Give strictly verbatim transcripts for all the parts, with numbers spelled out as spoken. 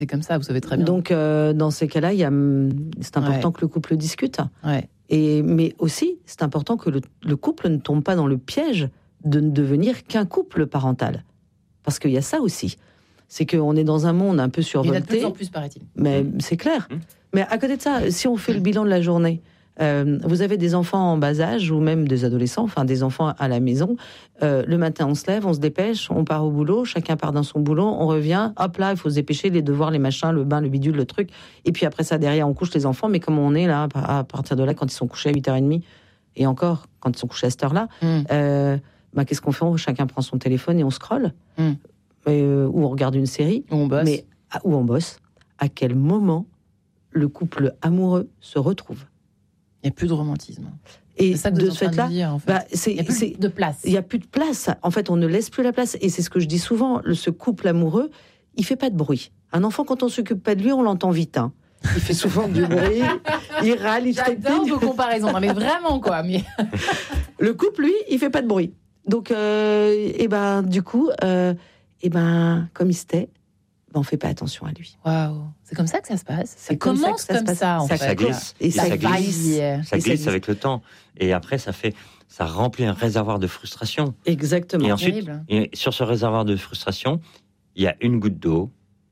C'est comme ça, vous savez très bien. Donc, euh, dans ces cas-là, il y a, c'est important ouais. que le couple discute. Ouais. Et, mais aussi, c'est important que le, le couple ne tombe pas dans le piège de ne devenir qu'un couple parental. Parce qu'il y a ça aussi. C'est qu'on est dans un monde un peu survolté. Il y en a de plus en plus, paraît-il. Mais mmh. c'est clair. Mmh. Mais à côté de ça, si on fait le bilan de la journée, euh, vous avez des enfants en bas âge ou même des adolescents, enfin des enfants à la maison. Euh, le matin, on se lève, on se dépêche, on part au boulot, chacun part dans son boulot, on revient, hop là, il faut se dépêcher, les devoirs, les machins, le bain, le bidule, le truc. Et puis après ça, derrière, on couche les enfants. Mais comme on est là, à partir de là, quand ils sont couchés à huit heures trente, et encore, quand ils sont couchés à cette heure-là, mmh. euh, bah, qu'est-ce qu'on fait ? Chacun prend son téléphone et on scrolle. Mmh. Euh, ou on regarde une série. Ou on bosse. Mais, ou on bosse. À quel moment le couple amoureux se retrouve ? Il n'y a plus de romantisme. Et c'est ça que de vous êtes en train de dire, en fait. bah, c'est, il n'y a plus c'est, de place. Il n'y a plus de place. En fait, on ne laisse plus la place. Et c'est ce que je dis souvent, le, ce couple amoureux, il ne fait pas de bruit. Un enfant, quand on ne s'occupe pas de lui, on l'entend vite. Hein. Il fait souvent du bruit, il râle, il trépide. J'adore vos comparaisons, non, mais vraiment, quoi. Mais... le couple, lui, il ne fait pas de bruit. Donc, euh, et ben, du coup, euh, et ben, comme il se tait, ben, on ne fait pas attention à lui. Waouh, c'est comme ça que ça se passe. C'est comme ça que ça se passe. Ça, en ça, fait. ça glisse. Et, et ça, ça glisse. glisse. Ça glisse, glisse avec le temps. Et après, ça fait, ça remplit un réservoir de frustration. Exactement. Et ensuite, et sur ce réservoir de frustration, il y a une goutte d'eau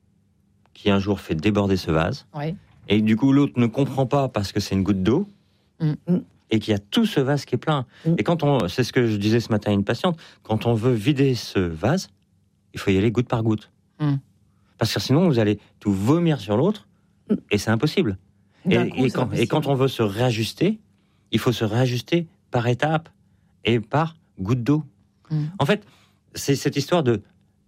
qui un jour fait déborder ce vase. Ouais. Et du coup, l'autre ne comprend pas parce que c'est une goutte d'eau. Mm. Et qu'il y a tout ce vase qui est plein. Mm. Et quand on, c'est ce que je disais ce matin à une patiente, quand on veut vider ce vase, il faut y aller goutte par goutte. Mm. Parce que sinon, vous allez tout vomir sur l'autre, mm. et c'est impossible. Et, coup, et, c'est quand, impossible. et quand on veut se réajuster, il faut se réajuster par étapes et par goutte d'eau. Mm. En fait, c'est cette histoire de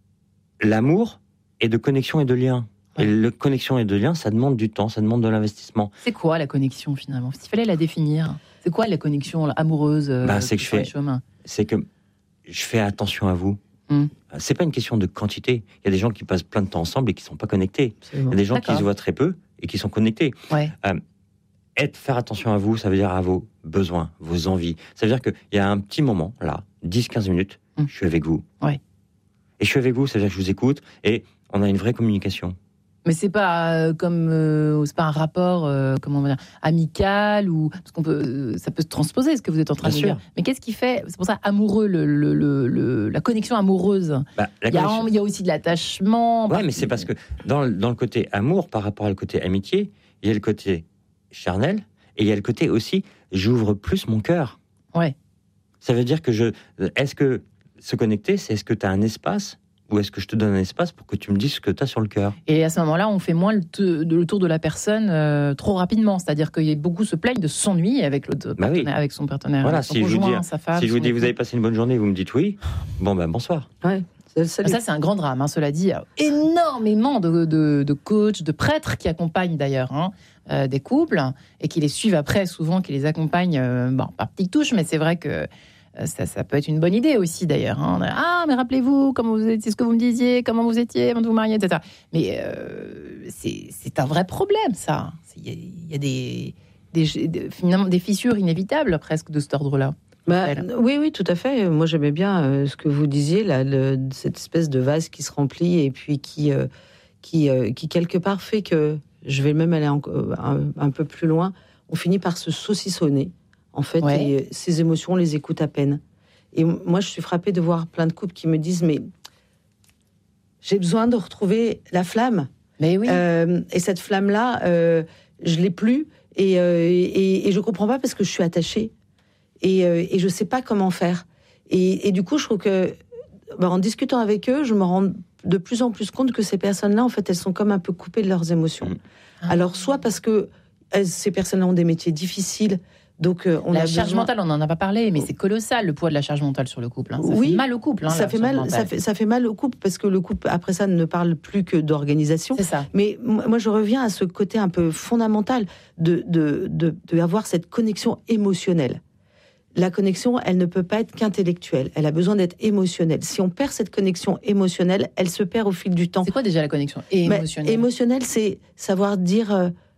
l'amour et de connexion et de lien. Ouais. Et la connexion et de lien, ça demande du temps, ça demande de l'investissement. C'est quoi la connexion finalement ? S'il fallait la définir, c'est quoi la connexion amoureuse euh, bah, c'est que je fais, chemin c'est que je fais attention à vous. Mm. C'est pas une question de quantité. Il y a des gens qui passent plein de temps ensemble et qui sont pas connectés. Absolument. Il y a des gens D'accord. qui se voient très peu et qui sont connectés. Ouais. Euh, être, faire attention à vous, ça veut dire à vos besoins, vos envies. Ça veut dire qu'il y a un petit moment, là, dix à quinze minutes, mm. je suis avec vous. Ouais. Et je suis avec vous, ça veut dire que je vous écoute et on a une vraie communication. Mais c'est pas euh, comme euh, c'est pas un rapport euh, comment on va dire amical ou parce qu'on peut euh, ça peut se transposer ce que vous êtes en train Bien de sûr. dire. Mais qu'est-ce qui fait c'est pour ça amoureux le, le, le, le la connexion amoureuse. Bah, la il, y a, connexion... il y a aussi de l'attachement. Ouais, mais c'est parce que dans dans le côté amour par rapport au côté amitié, il y a le côté charnel et il y a le côté aussi j'ouvre plus mon cœur. Ouais. Ça veut dire que je est-ce que se connecter, c'est est-ce que tu as un espace ou est-ce que je te donne un espace pour que tu me dises ce que tu as sur le cœur ? Et à ce moment-là, on fait moins le, te, le tour de la personne euh, trop rapidement. C'est-à-dire qu'il y a beaucoup se plaignent de s'ennuyer avec, l'autre bah oui. avec son partenaire. Voilà, son si conjoint, je vous dis, sa femme, si je vous dis époux. vous avez passé une bonne journée, vous me dites oui, bon ben bonsoir. Ouais, c'est ça, c'est un grand drame. Hein, cela dit, il y a énormément de, de, de coachs, de prêtres qui accompagnent d'ailleurs hein, euh, des couples et qui les suivent après, souvent, qui les accompagnent euh, bon, par petites touches, mais c'est vrai que Ça, ça peut être une bonne idée aussi d'ailleurs. Hein. Ah, mais rappelez-vous comment vous étiez, ce que vous me disiez, comment vous étiez avant de vous marier, et cetera. Mais euh, c'est, c'est un vrai problème, ça. Il y a, il y a des, des, des, finalement, des fissures inévitables presque de cet ordre-là. Bah, oui, oui, tout à fait. Moi, j'aimais bien euh, ce que vous disiez, là, le, cette espèce de vase qui se remplit et puis qui, euh, qui, euh, qui quelque part fait que, je vais même aller en, un, un peu plus loin, on finit par se saucissonner. En fait, ouais. et ces émotions, on les écoute à peine. Et moi, je suis frappée de voir plein de couples qui me disent, mais j'ai besoin de retrouver la flamme. Mais oui. Euh, et cette flamme-là, euh, je l'ai plus. Et, euh, et, et je comprends pas parce que je suis attachée. Et, euh, et je sais pas comment faire. Et, et du coup, je trouve que, bah, en discutant avec eux, je me rends de plus en plus compte que ces personnes-là, en fait, elles sont comme un peu coupées de leurs émotions. Ah. Alors, soit parce que elles, ces personnes-là ont des métiers difficiles. Donc, euh, on la a charge besoin... mentale, on n'en a pas parlé, mais c'est colossal le poids de la charge mentale sur le couple. Hein. Ça oui, fait mal au couple. Hein, ça, fait mal, ça, fait, ça fait mal au couple parce que le couple, après ça, ne parle plus que d'organisation. C'est ça. Mais moi, je reviens à ce côté un peu fondamental de, de, de, de avoir cette connexion émotionnelle. La connexion, elle ne peut pas être qu'intellectuelle. Elle a besoin d'être émotionnelle. Si on perd cette connexion émotionnelle, elle se perd au fil du temps. C'est quoi déjà la connexion émotionnelle ? Mais, émotionnelle, c'est savoir dire... Euh,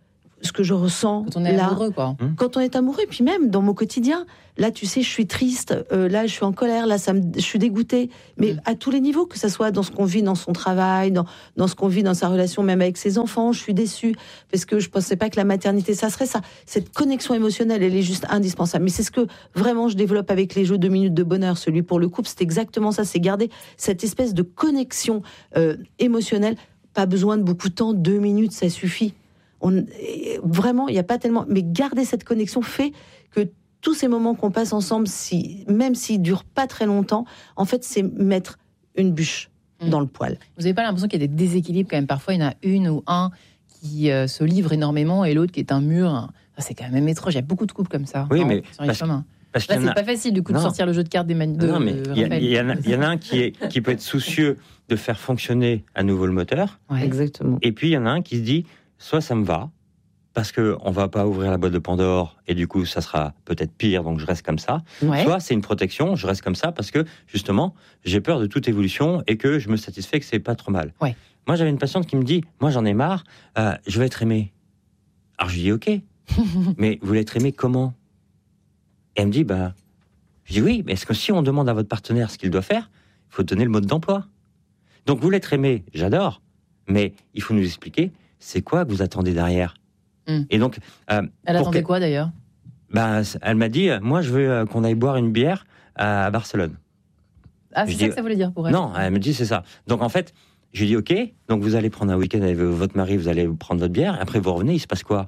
ce que je ressens quand on est là, amoureux, quoi. Quand on est amoureux, puis même dans mon quotidien. Là, tu sais, je suis triste. Euh, là, je suis en colère. Là, ça me, je suis dégoûtée. Mais mmh. à tous les niveaux, que ça soit dans ce qu'on vit dans son travail, dans, dans ce qu'on vit dans sa relation même avec ses enfants, je suis déçue parce que je pensais pas que la maternité, ça serait ça. Cette connexion émotionnelle, elle est juste indispensable. Mais c'est ce que vraiment je développe avec les jeux deux minutes de bonheur. Celui pour le couple, c'est exactement ça. C'est garder cette espèce de connexion euh, émotionnelle. Pas besoin de beaucoup de temps. Deux minutes, ça suffit. On, vraiment, il n'y a pas tellement. Mais garder cette connexion fait que tous ces moments qu'on passe ensemble, si, même s'ils ne durent pas très longtemps, en fait, c'est mettre une bûche mmh. dans le poêle. Vous n'avez pas l'impression qu'il y a des déséquilibres quand même? Parfois, il y en a une ou un qui euh, se livre énormément et l'autre qui est un mur. Enfin, c'est quand même étrange. Il y a beaucoup de couples comme ça. Oui, non, mais parce, parce là, c'est a... pas facile du coup non. de sortir le jeu de cartes des man... de, non, mais il y, y, y, y, y en a un qui, est, qui peut être soucieux de faire fonctionner à nouveau le moteur. Ouais. Exactement. Et puis, il y en a un qui se dit, soit ça me va, parce qu'on ne va pas ouvrir la boîte de Pandore, et du coup, ça sera peut-être pire, donc je reste comme ça. Ouais. Soit c'est une protection, je reste comme ça, parce que, justement, j'ai peur de toute évolution, et que je me satisfais que c'est pas trop mal. Ouais. Moi, j'avais une patiente qui me dit, moi, j'en ai marre, euh, je vais être aimée. Alors, je lui dis, ok, mais vous voulez être aimée comment? Et elle me dit, bah, je dis oui, mais est-ce que si on demande à votre partenaire ce qu'il doit faire, il faut donner le mode d'emploi. Donc, vous voulez être aimée, j'adore, mais il faut nous expliquer, c'est quoi que vous attendez derrière? Mmh. Et donc, euh, elle attendait que... quoi d'ailleurs? Bah, elle m'a dit, moi je veux euh, qu'on aille boire une bière à, à Barcelone. Ah, c'est je ça dis, que ça voulait dire pour elle? Non, elle me dit c'est ça. Donc en fait, je lui dis ok, donc vous allez prendre un week-end avec votre mari, vous allez prendre votre bière, après vous revenez, il se passe quoi?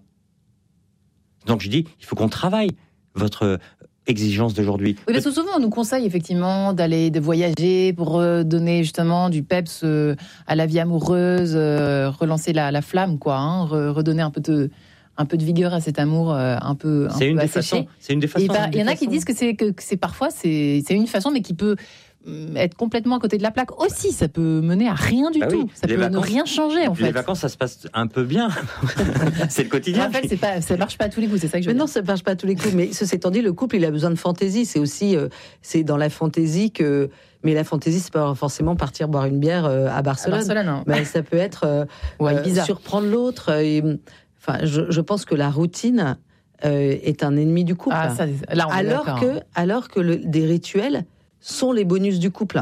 Donc je dis, il faut qu'on travaille votre exigence d'aujourd'hui. Oui, parce que souvent on nous conseille effectivement d'aller, de voyager pour donner justement du peps à la vie amoureuse, relancer la, la flamme, quoi, hein, redonner un peu de, un peu de vigueur à cet amour un peu, un c'est, peu une asséché. c'est une des façons. Il y en a qui disent que c'est, que, que c'est parfois c'est, c'est une façon, mais qui peut être complètement à côté de la plaque aussi. Ça peut mener à rien du bah tout. Oui, ça peut vacances, ne rien changer en fait. Les vacances, ça se passe un peu bien. C'est le quotidien. En fait, c'est pas, ça marche pas à tous les coups. C'est ça que je veux mais dire. Non, ça marche pas à tous les coups. Mais ceci étant dit, le couple, il a besoin de fantaisie. C'est aussi, euh, c'est dans la fantaisie que. Mais la fantaisie, c'est pas forcément partir boire une bière euh, à Barcelone. À Barcelone, non. Mais ça peut être euh, ouais, euh, surprendre l'autre. Et, enfin, je, je pense que la routine euh, est un ennemi du couple. Ah, ça, là, on est alors d'accord. que, alors que le, des rituels sont les bonus du couple.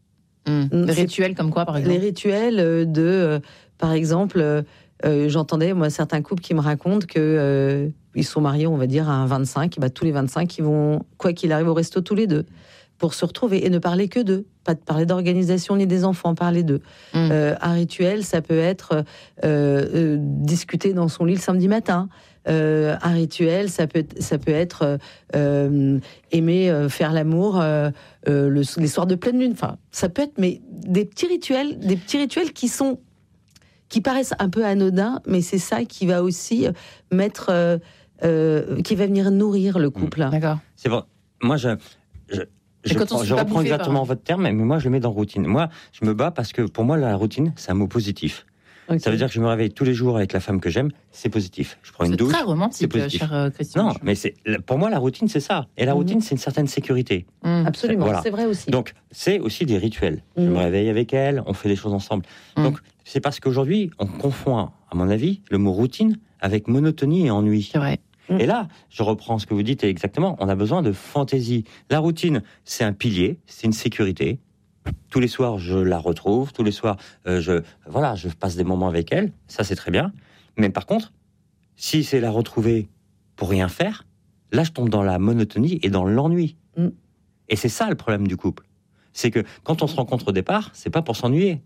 Mmh. Les rituels comme quoi, par exemple? Les rituels de, euh, par exemple, euh, euh, j'entendais moi certains couples qui me racontent que euh, ils sont mariés, on va dire à un vingt-cinq, bah, tous les vingt-cinq, ils vont, quoi qu'il arrive, au resto tous les deux pour se retrouver et ne parler que d'eux, pas de parler d'organisation ni des enfants, parler d'eux. Mmh. Euh, un rituel, ça peut être euh, euh, discuter dans son lit le samedi matin. Euh, un rituel, ça peut, ça peut être euh, aimer euh, faire l'amour euh, euh, le, les soirs de pleine lune. Enfin, ça peut être, mais des petits rituels, des petits rituels qui sont, qui paraissent un peu anodins, mais c'est ça qui va aussi mettre, euh, euh, qui va venir nourrir le couple. Mmh. D'accord. C'est bon. Moi, je, je, je, prends, je reprends exactement votre terme, mais moi, je le mets dans routine. Moi, je me bats parce que pour moi, la routine, c'est un mot positif. Okay. Ça veut dire que je me réveille tous les jours avec la femme que j'aime, c'est positif. Je prends une douche, c'est très romantique, c'est positif. Cher Christian. Non, mais c'est, pour moi, la routine, c'est ça. Et la routine, mmh. c'est une certaine sécurité. Mmh. Absolument, voilà. C'est vrai aussi. Donc, c'est aussi des rituels. Mmh. Je me réveille avec elle, on fait des choses ensemble. Mmh. Donc, c'est parce qu'aujourd'hui, on confond, à mon avis, le mot routine avec monotonie et ennui. C'est vrai. Et là, je reprends ce que vous dites exactement, on a besoin de fantaisie. La routine, c'est un pilier, c'est une sécurité. Tous les soirs, je la retrouve. Tous les soirs, euh, je, voilà, je passe des moments avec elle. Ça, c'est très bien. Mais par contre, si c'est la retrouver pour rien faire, là, je tombe dans la monotonie et dans l'ennui. Mm. Et c'est ça le problème du couple. C'est que quand on se rencontre au départ, c'est pas pour s'ennuyer.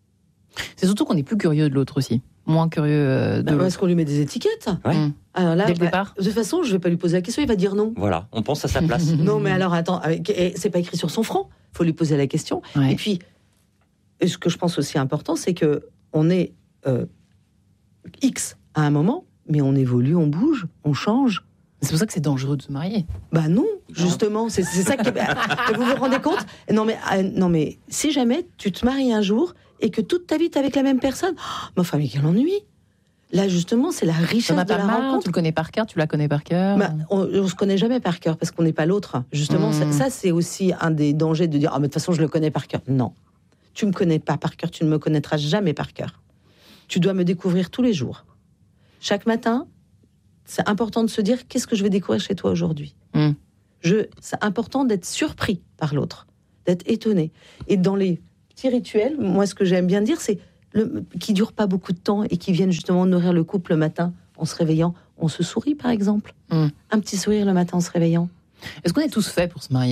C'est surtout qu'on est plus curieux de l'autre aussi. Moins curieux de bah, l'autre. Parce qu'on lui met des étiquettes. Ouais. Mm. Alors là, dès le bah, départ. De toute façon, je vais pas lui poser la question, il va dire non. Voilà, on pense à sa place. Non, mais alors attends, c'est pas écrit sur son front. Il faut lui poser la question. Ouais. Et puis, ce que je pense aussi important, c'est que on est euh, X à un moment, mais on évolue, on bouge, on change. C'est pour ça que c'est dangereux de se marier. Bah non, justement, c'est, c'est ça qui. Bah, vous vous rendez compte? Non mais euh, non mais si jamais tu te maries un jour et que toute ta vie t'es avec la même personne, oh, ma femme, quel ennui. Là, justement, c'est la richesse de la marre, rencontre. Tu le connais par cœur, tu la connais par cœur. Bah, on ne se connaît jamais par cœur parce qu'on n'est pas l'autre. Justement, mmh. ça, ça, c'est aussi un des dangers de dire « Ah, mais de toute façon, je le connais par cœur. » Non, tu ne me connais pas par cœur, tu ne me connaîtras jamais par cœur. Tu dois me découvrir tous les jours. Chaque matin, c'est important de se dire qu'est-ce que je vais découvrir chez toi aujourd'hui. Mm. Je, c'est important d'être surpris par l'autre, d'être étonné. Et dans les petits rituels, moi, ce que j'aime bien dire, c'est le, qui durent pas beaucoup de temps et qui viennent justement nourrir le couple le matin en se réveillant. On se sourit, par exemple. Mm. Un petit sourire le matin en se réveillant. Est-ce qu'on est tous faits pour se marier ?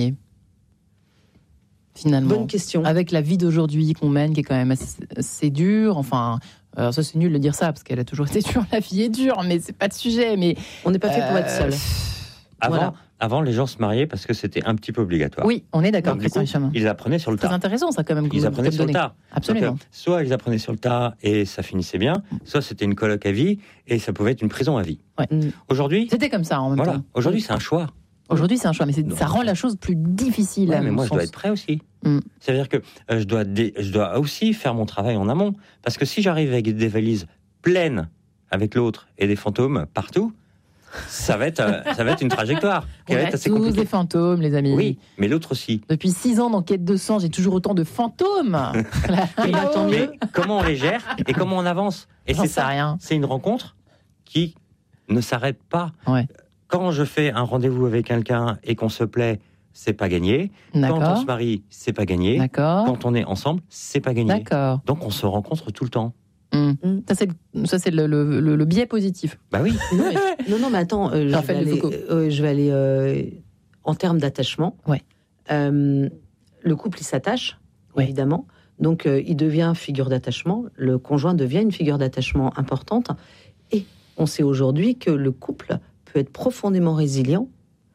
Finalement. Bonne question. Avec la vie d'aujourd'hui qu'on mène, qui est quand même assez, assez dure. Enfin, alors ça, c'est nul de dire ça, parce qu'elle a toujours été dure. La vie est dure, mais c'est pas le sujet. Mais on n'est pas fait pour euh, être seul. Avant, Voilà. avant, les gens se mariaient parce que c'était un petit peu obligatoire. oui, on est d'accord, Donc, du Christian coup, Hicham. ils apprenaient sur le C'est très tas. intéressant, ça, quand même. Ils comme- apprenaient comme sur le données. tas. Absolument. Donc, euh, soit ils apprenaient sur le tas et ça finissait bien, soit c'était une coloc à vie et ça pouvait être une prison à vie. Mm. Aujourd'hui, C'était comme ça en même voilà, temps. aujourd'hui c'est un choix. Aujourd'hui, c'est un choix, mais c'est- Non. ça rend la chose plus difficile. Ouais, à mais mon moi je sens. dois être prêt aussi. Mm. C'est-à-dire que euh, je, dois dé- je dois aussi faire mon travail en amont. Parce que si j'arrive avec des valises pleines avec l'autre et des fantômes partout, ça va être, euh, ça va être une trajectoire qui On va a être assez tous compliquée. des fantômes, les amis. Oui, mais l'autre aussi. Depuis six ans d'enquête de sang, j'ai toujours autant de fantômes. Oui, bah, tant mais mieux. comment on les gère et comment on avance. Et J'en c'est sais ça, rien. c'est une rencontre qui ne s'arrête pas. Ouais. Quand je fais un rendez-vous avec quelqu'un et qu'on se plaît, c'est pas gagné. Quand on D'accord. se marie, c'est pas gagné. D'accord. Quand on est ensemble, c'est pas gagné. D'accord. Donc on se rencontre tout le temps. Mm. Mm. Ça, c'est, le- ça, c'est le, le, le- le biais positif. Bah oui. Non, mais, non, non, mais attends, euh, je, vais Raphaël aller, Defoucault. euh, je vais aller euh, en termes d'attachement. Ouais. Euh, le couple, il s'attache, Ouais. évidemment. Donc, euh, il devient figure d'attachement. Le conjoint devient une figure d'attachement importante. Et on sait aujourd'hui que le couple peut être profondément résilient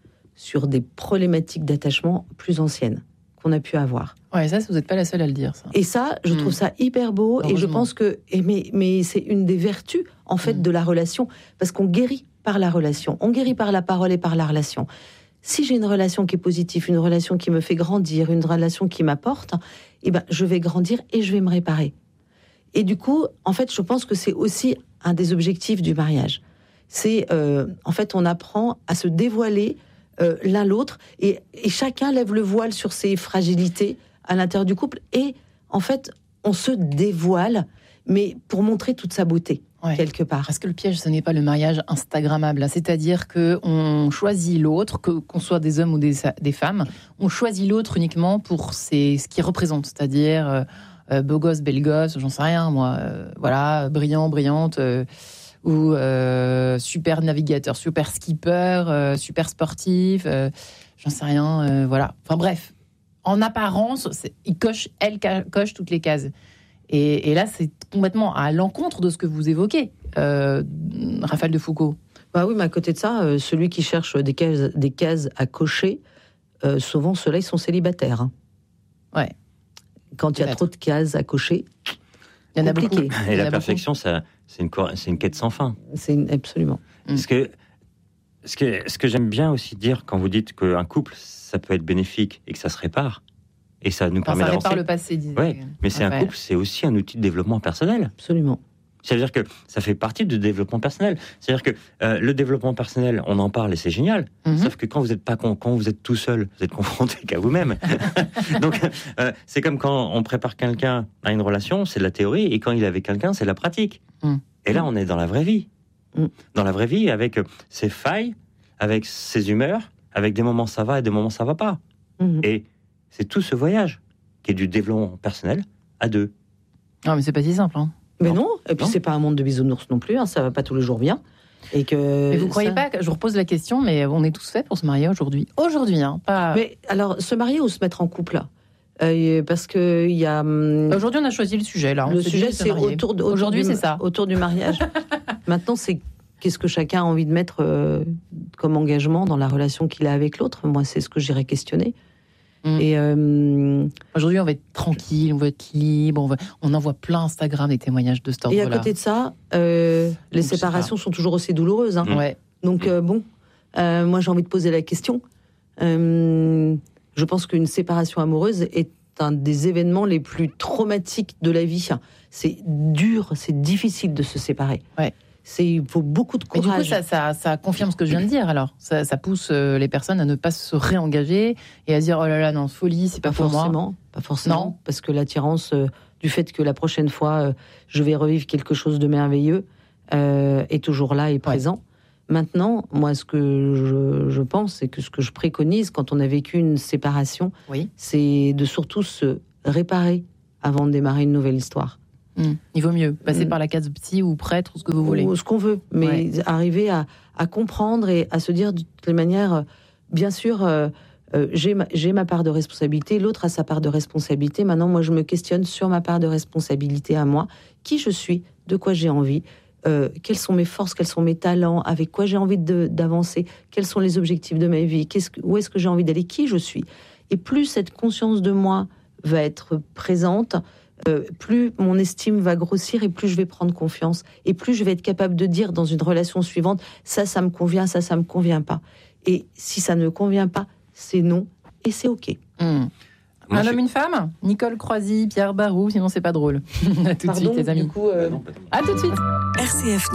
sur des problématiques d'attachement plus anciennes qu'on a pu avoir. Ouais, ça, vous n'êtes pas la seule à le dire, ça. Et ça, je Mm. trouve ça hyper beau. Et je Heureusement. pense que, et mais, mais c'est une des vertus, en fait, Mm. de la relation. Parce qu'on guérit par la relation. On guérit par la parole et par la relation. Si j'ai une relation qui est positive, une relation qui me fait grandir, une relation qui m'apporte, eh ben, je vais grandir et je vais me réparer. Et du coup, en fait, je pense que c'est aussi un des objectifs du mariage. C'est, euh, en fait, on apprend à se dévoiler euh, l'un l'autre et, et chacun lève le voile sur ses fragilités à l'intérieur du couple et en fait on se dévoile mais pour montrer toute sa beauté Ouais. quelque part. Parce que le piège, ce n'est pas le mariage instagrammable. hein. C'est-à-dire qu'on choisit l'autre, que, qu'on soit des hommes ou des, des femmes, on choisit l'autre uniquement pour ses, ce qu'il représente. C'est-à-dire euh, euh, beau gosse, belle gosse, j'en sais rien, moi. euh, voilà, brillant, brillante, euh, ou euh, super navigateur, super skipper, euh, super sportif, euh, j'en sais rien, euh, voilà. Enfin bref, en apparence, c'est, il coche, elle ca- coche toutes les cases. Et, et là, c'est complètement à l'encontre de ce que vous évoquez, euh, Raphaël Defoucault. Bah oui, mais à côté de ça, euh, celui qui cherche des cases, des cases à cocher, euh, souvent ceux-là ils sont célibataires. hein. Ouais. Quand il y a Peut-être. trop de cases à cocher, Il y en a Compliqué. beaucoup. Il Et y en la a perfection, ça, c'est une, cor- c'est une quête sans fin. c'est une- absolument. Mm. Parce que ce que, ce que j'aime bien aussi dire quand vous dites qu'un couple, ça peut être bénéfique et que ça se répare, et ça nous Enfin, permet ça d'avancer. répare le passé, disait. Ouais, mais c'est un Raphaël. couple, c'est aussi un outil de développement personnel. Absolument. C'est-à-dire que ça fait partie du développement personnel. C'est-à-dire que euh, le développement personnel, on en parle et c'est génial. Mhm. Sauf que quand vous êtes pas con- quand vous êtes tout seul, vous êtes confronté qu'à vous-même. Donc euh, c'est comme quand on prépare quelqu'un à une relation, c'est de la théorie, et quand il est avec quelqu'un, c'est de la pratique. Mhm. Et là, on est dans la vraie vie. Mhm. Dans la vraie vie, avec euh, ses failles, avec ses humeurs, avec des moments ça va et des moments ça va pas. Mhm. Et c'est tout ce voyage qui est du développement personnel à deux. Non, mais c'est pas si simple. Hein. Mais Non. non, et puis Non. c'est pas un monde de bisounours non plus, hein, ça va pas tous les jours bien. Et que Mais vous croyez ça- pas que je vous repose la question, mais on est tous faits pour se marier aujourd'hui. Aujourd'hui, hein, pas. Mais alors, se marier ou se mettre en couple là Euh, Parce que il y a. hum, Aujourd'hui, on a choisi le sujet là. On le s'est sujet, dit de se c'est marier. autour de. autour Aujourd'hui, du- c'est ça. Autour du mariage. Maintenant, c'est qu'est-ce que chacun a envie de mettre euh, comme engagement dans la relation qu'il a avec l'autre. Moi, c'est ce que j'irais questionner. Mm. Et euh, Aujourd'hui, on va être tranquille, on va être libre, on, va... on envoie plein Instagram des témoignages de cet et à ordre-là. côté de ça, euh, les Donc, je sais séparations sont toujours aussi douloureuses. hein. Mm. Ouais. Donc euh, bon, euh, moi j'ai envie de poser la question. Euh, je pense qu'une séparation amoureuse est un des événements les plus traumatiques de la vie. C'est dur, c'est difficile de se séparer. Ouais. C'est, il faut beaucoup de Mais du coup, courage. ça, ça, ça confirme ce que je viens de dire. Alors, ça, ça pousse euh, les personnes à ne pas se réengager et à se dire oh là là, non, folie, c'est pas, pas pour moi. forcément, pas forcément, Non. parce que l'attirance euh, du fait que la prochaine fois euh, je vais revivre quelque chose de merveilleux euh, est toujours là et présent. Maintenant, moi, ce que je, je pense, et que ce que je préconise quand on a vécu une séparation, oui. c'est de surtout se réparer avant de démarrer une nouvelle histoire. Mmh. Il vaut mieux passer mmh. par la case psy ou prêtre, ou ce que vous voulez. Ou ce qu'on veut, mais ouais. arriver à, à comprendre et à se dire de toutes les manières, bien sûr, euh, euh, j'ai, ma, j'ai ma part de responsabilité, l'autre a sa part de responsabilité. Maintenant, moi, je me questionne sur ma part de responsabilité à moi, qui je suis, de quoi j'ai envie. Euh, quelles sont mes forces, quels sont mes talents, avec quoi j'ai envie de, d'avancer, quels sont les objectifs de ma vie, qu'est-ce que, où est-ce que j'ai envie d'aller, qui je suis. Et plus cette conscience de moi va être présente, euh, plus mon estime va grossir et plus je vais prendre confiance. Et plus je vais être capable de dire dans une relation suivante, ça, ça me convient, ça, ça me convient pas. Et si ça ne me convient pas, c'est non et c'est OK. Mmh. Moi, un je... homme, une femme, Nicole Croisy, Pierre Barou, sinon c'est pas drôle. À tout Pardon, de suite, les amis. Du coup, euh... bah non, à tout de suite. R C F